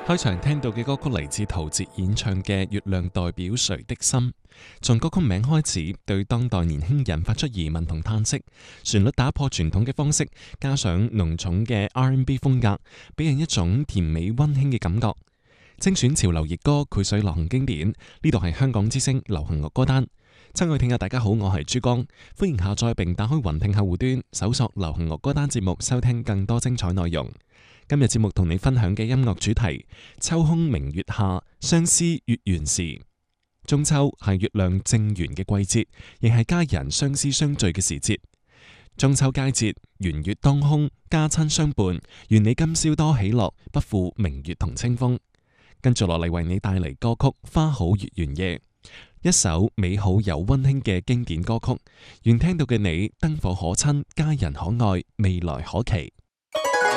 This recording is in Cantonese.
開場聽到嘅歌曲嚟自陶喆演唱嘅《月亮代表誰的心》，從歌曲名開始，對當代年輕人發出疑問同嘆息。旋律打破傳統嘅方式，加上濃重嘅 R&B 風格，俾人一種甜美溫馨嘅感覺。精選潮流熱歌，繪水流行經典，呢度係香港之聲流行樂歌單。親愛聽眾大家好，我係珠江，歡迎下載並打開雲聽客戶端，搜索流行樂歌單節目，收聽更多精彩內容。今日節目同你分享嘅音樂主題：秋空明月下，相思月圓時。中秋係月亮正圓嘅季節，亦係家人相思相聚嘅時節。中秋佳節，圓月當空，家親相伴，願你今宵多喜樂，不負明月同清風。跟住落嚟為你帶嚟歌曲《花好月圓夜》，一首美好又溫馨嘅經典歌曲。願聽到嘅你燈火可親，家人可愛，未來可期。